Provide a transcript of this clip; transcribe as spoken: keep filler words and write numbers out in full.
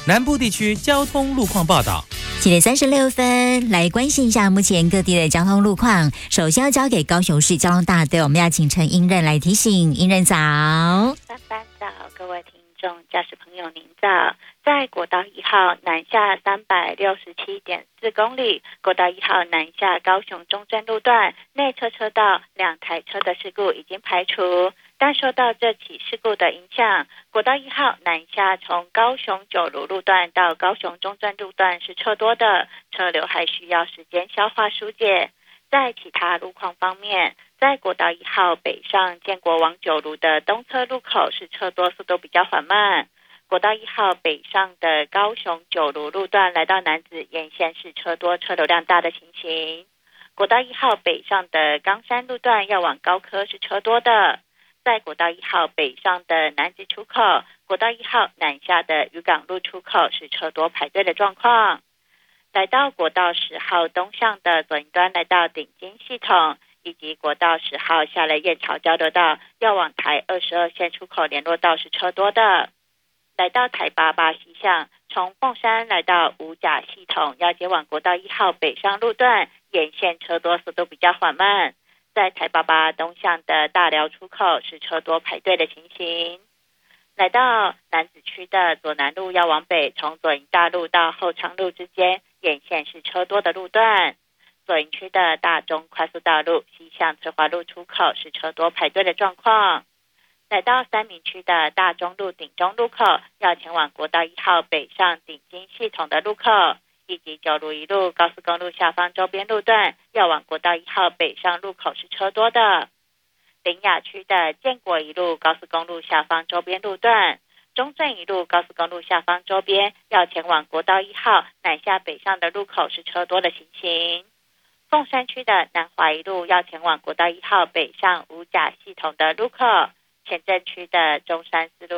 南部地区交通路况报道。 七点三十六分，来关心一下目前各地的交通路况。首先要交给高雄市交通大队，我们要请陈英任来提醒。英任早。 班班早，各位听众、驾驶朋友您早。在国道一号南下三百六十七点四公里，国道一号南下高雄中正路段内侧车道两台车的事故已经排除。但受到这起事故的影响，国道一号南下从高雄九如路段到高雄中正路段是车多的，车流还需要时间消化疏解。在其他路况方面，在国道一号北上建国往九如的东侧路口是车多，速度比较缓慢。国道一号北上的高雄九如路段来到楠梓沿线是车多，车流量大的情形。国道一号北上的冈山路段要往高科是车多的。在国道一号北上的楠梓出口，国道一号南下的渔港路出口是车多排队的状况。来到国道十号东向的左营端来到顶金系统，以及国道十号下了燕巢交流道要往台二十二线出口联络道是车多的。来到台八八西向，从凤山来到五甲系统要接往国道一号北上路段，沿线车多，速度比较缓慢。在台八八东向的大寮出口是车多排队的情形。来到楠梓区的左南路要往北，从左营大路到后昌路之间沿线是车多的路段。左营区的大中快速道路西向翠华路出口是车多排队的状况。来到三民区的大中路顶中路口要前往国道一号北上顶金系统的路口，以及九如一路高速公路下方周边路段要往国道一号北上路口是车多的。苓雅区的建国一路高速公路下方周边路段、中正一路高速公路下方周边要前往国道一号南下北上的路口是车多的情形。凤山区的南华一路要前往国道一号北上五甲系统的路口，前镇区的中山四路